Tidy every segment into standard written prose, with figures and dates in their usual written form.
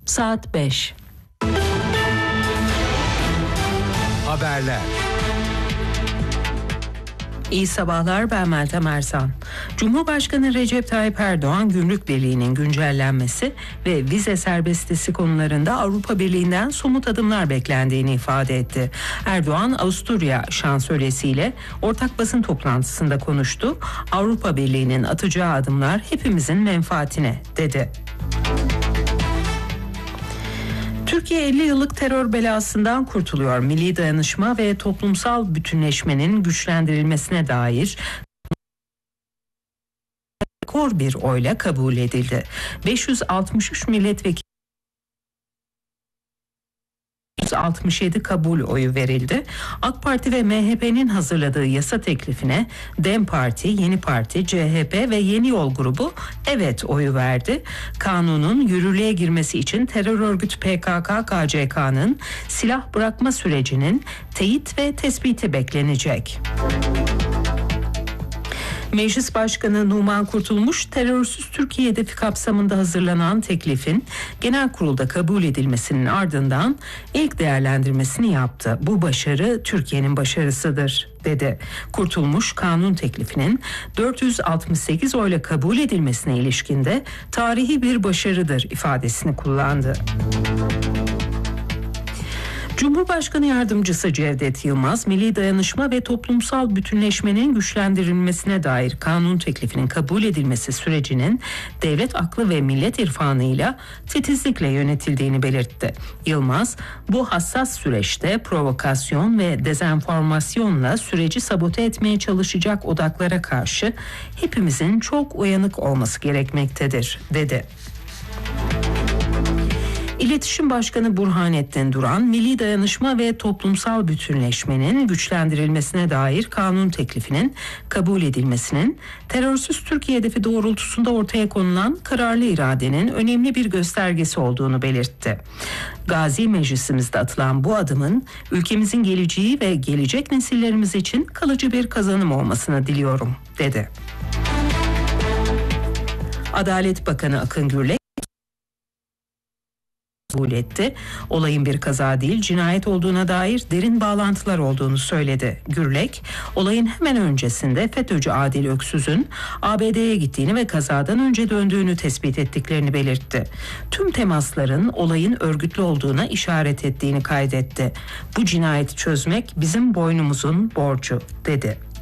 Saat 5. Haberler. İyi sabahlar, ben Meltem Ersan. Cumhurbaşkanı Recep Tayyip Erdoğan, Gümrük Birliği'nin güncellenmesi ve vize serbestisi konularında Avrupa Birliği'nden somut adımlar beklendiğini ifade etti. Erdoğan, Avusturya şansölyesiyle ortak basın toplantısında konuştu. Avrupa Birliği'nin atacağı adımlar hepimizin menfaatine, dedi. Türkiye 50 yıllık terör belasından kurtuluyor. Milli dayanışma ve toplumsal bütünleşmenin güçlendirilmesine dair rekor bir oyla kabul edildi. 563 milletvekili 67 kabul oyu verildi. AK Parti ve MHP'nin hazırladığı yasa teklifine DEM Parti, Yeni Parti, CHP ve Yeni Yol grubu evet oyu verdi. Kanunun yürürlüğe girmesi için terör örgütü PKK-KCK'nın silah bırakma sürecinin teyit ve tespiti beklenecek. Meclis Başkanı Numan Kurtulmuş, terörsüz Türkiye hedefi kapsamında hazırlanan teklifin genel kurulda kabul edilmesinin ardından ilk değerlendirmesini yaptı. Bu başarı Türkiye'nin başarısıdır, dedi. Kurtulmuş, kanun teklifinin 468 oyla kabul edilmesine ilişkin de tarihi bir başarıdır ifadesini kullandı. Cumhurbaşkanı Yardımcısı Cevdet Yılmaz, milli dayanışma ve toplumsal bütünleşmenin güçlendirilmesine dair kanun teklifinin kabul edilmesi sürecinin devlet aklı ve millet irfanıyla titizlikle yönetildiğini belirtti. Yılmaz, bu hassas süreçte provokasyon ve dezenformasyonla süreci sabote etmeye çalışacak odaklara karşı hepimizin çok uyanık olması gerekmektedir, dedi. İletişim Başkanı Burhanettin Duran, milli dayanışma ve toplumsal bütünleşmenin güçlendirilmesine dair kanun teklifinin kabul edilmesinin terörsüz Türkiye hedefi doğrultusunda ortaya konulan kararlı iradenin önemli bir göstergesi olduğunu belirtti. Gazi Meclisimizde atılan bu adımın ülkemizin geleceği ve gelecek nesillerimiz için kalıcı bir kazanım olmasını diliyorum, dedi. Adalet Bakanı Akın Gürlek kabul etti. Olayın bir kaza değil, cinayet olduğuna dair derin bağlantılar olduğunu söyledi. Gürlek, olayın hemen öncesinde FETÖ'cü Adil Öksüz'ün ABD'ye gittiğini ve kazadan önce döndüğünü tespit ettiklerini belirtti. Tüm temasların olayın örgütlü olduğuna işaret ettiğini kaydetti. Bu cinayeti çözmek bizim boynumuzun borcu, dedi.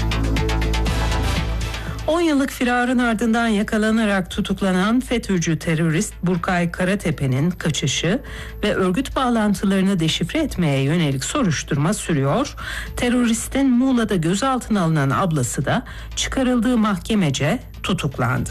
10 yıllık firarın ardından yakalanarak tutuklanan FETÖ'cü terörist Burkay Karatepe'nin kaçışı ve örgüt bağlantılarını deşifre etmeye yönelik soruşturma sürüyor. Teröristin Muğla'da gözaltına alınan ablası da çıkarıldığı mahkemece tutuklandı.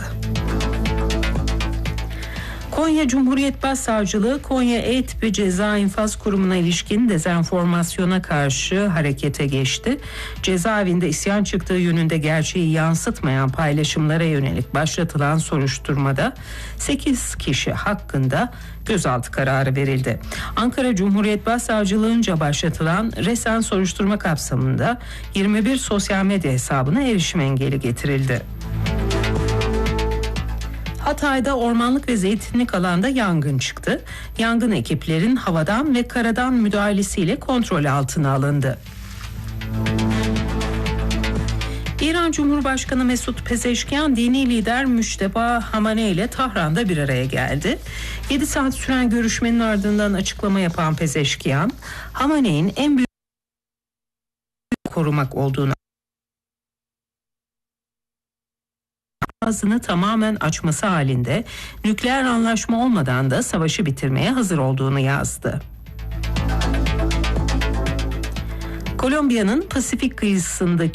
Konya Cumhuriyet Başsavcılığı, Konya E-Tipi Ceza İnfaz Kurumu'na ilişkin dezenformasyona karşı harekete geçti. Cezaevinde isyan çıktığı yönünde gerçeği yansıtmayan paylaşımlara yönelik başlatılan soruşturmada 8 kişi hakkında gözaltı kararı verildi. Ankara Cumhuriyet Başsavcılığı'nca başlatılan resen soruşturma kapsamında 21 sosyal medya hesabına erişim engeli getirildi. Hatay'da ormanlık ve zeytinlik alanda yangın çıktı. Yangın ekiplerin havadan ve karadan müdahalesiyle kontrol altına alındı. İran Cumhurbaşkanı Mesut Pezeşkian, dini lider Müşteba Hamaney ile Tahran'da bir araya geldi. 7 saat süren görüşmenin ardından açıklama yapan Pezeşkian, Hamaney'in en büyük korumak olduğunu, ağzını tamamen açması halinde nükleer anlaşma olmadan da savaşı bitirmeye hazır olduğunu yazdı. Kolombiya'nın Pasifik kıyısındaki